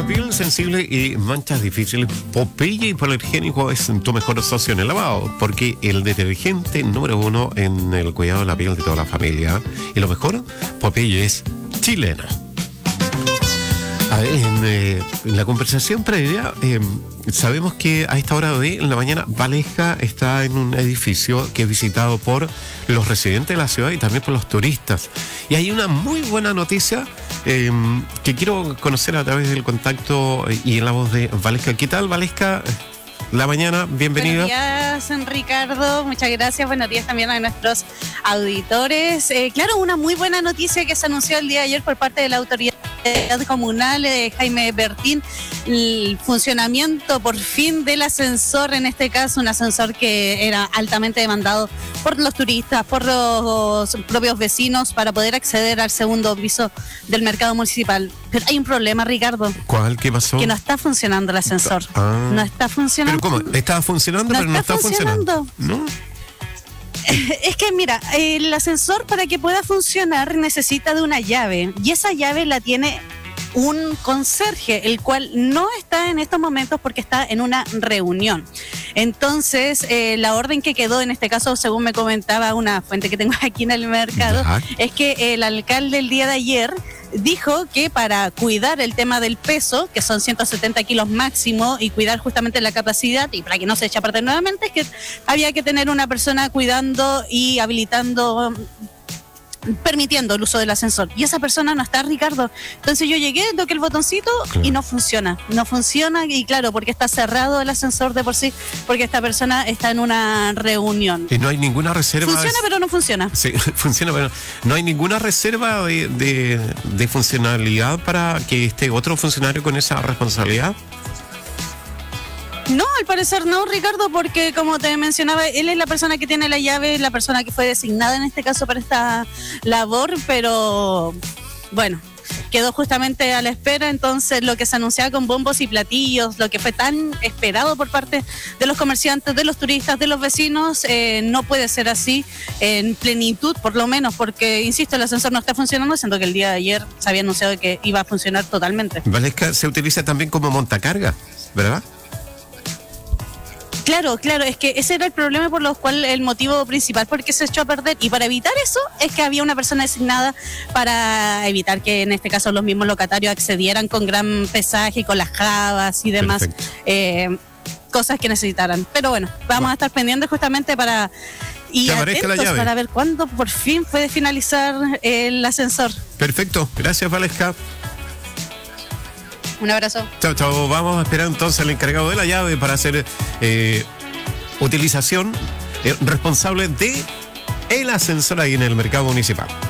piel sensible y manchas difíciles, Popeye Hipoalergénico es tu mejor socio en el lavado, porque el detergente número 1 en el cuidado de la piel de toda la familia. Y lo mejor, Popeye es chileno. A ver, en la conversación previa, sabemos que a esta hora de la mañana Valesca está en un edificio que es visitado por los residentes de la ciudad y también por los turistas. Y hay una muy buena noticia que quiero conocer a través del contacto y en la voz de Valesca. ¿Qué tal, Valesca? La mañana, bienvenida. Buenos días, Ricardo, muchas gracias. Buenos días también a nuestros auditores. Claro, una muy buena noticia que se anunció el día de ayer por parte de la autoridad comunal, Jaime Bertín, el funcionamiento por fin del ascensor, en este caso un ascensor que era altamente demandado por los turistas, por los propios vecinos, para poder acceder al segundo piso del mercado municipal. Pero hay un problema, Ricardo. ¿Cuál? ¿Qué pasó? Que no está funcionando el ascensor. No está funcionando. ¿Pero cómo? ¿Estaba funcionando, pero no está funcionando? ¿No? Es que mira, el ascensor, para que pueda funcionar, necesita de una llave, y esa llave la tiene un conserje, el cual no está en estos momentos porque está en una reunión. Entonces, la orden que quedó, en este caso, según me comentaba una fuente que tengo aquí en el mercado, es que el alcalde el día de ayer dijo que para cuidar el tema del peso, que son 170 kilos máximo, y cuidar justamente la capacidad, y para que no se eche a perder nuevamente, es que había que tener una persona cuidando y habilitando, permitiendo el uso del ascensor. Y esa persona no está, Ricardo. Entonces yo llegué, toqué el botoncito y no funciona. No funciona, y claro, porque está cerrado el ascensor de por sí, porque esta persona está en una reunión. Y no hay ninguna reserva. Funciona, pero no funciona. Sí, funciona, pero no hay ninguna reserva de funcionalidad para que esté otro funcionario con esa responsabilidad. No, al parecer no, Ricardo, porque como te mencionaba, él es la persona que tiene la llave, la persona que fue designada en este caso para esta labor, pero bueno, quedó justamente a la espera. Entonces lo que se anunciaba con bombos y platillos, lo que fue tan esperado por parte de los comerciantes, de los turistas, de los vecinos, no puede ser así en plenitud, por lo menos, porque, insisto, el ascensor no está funcionando, siendo que el día de ayer se había anunciado que iba a funcionar totalmente. Valesca se utiliza también como montacarga, ¿verdad? Claro, es que ese era el problema, por lo cual el motivo principal por qué se echó a perder, y para evitar eso es que había una persona designada para evitar que en este caso los mismos locatarios accedieran con gran pesaje, con las jabas y demás cosas que necesitaran. Pero bueno, vamos a estar pendientes justamente para y atentos para ver cuándo por fin puede finalizar el ascensor. Perfecto, gracias, Valesca. Un abrazo. Chao. Vamos a esperar entonces al encargado de la llave para hacer utilización responsable de el ascensor ahí en el mercado municipal.